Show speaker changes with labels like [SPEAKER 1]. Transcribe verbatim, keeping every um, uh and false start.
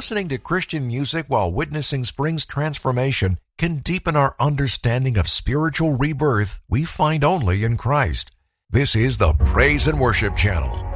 [SPEAKER 1] listening to Christian music while witnessing Spring's transformation can deepen our understanding of spiritual rebirth we find only in Christ. This is the Praise and Worship Channel.